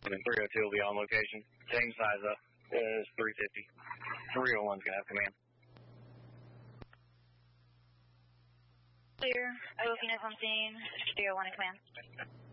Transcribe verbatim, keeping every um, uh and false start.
And then three oh two will be on location. Same size up as three fifty. three oh one's going to have command. Clear. I will finish on scene. three oh one in command.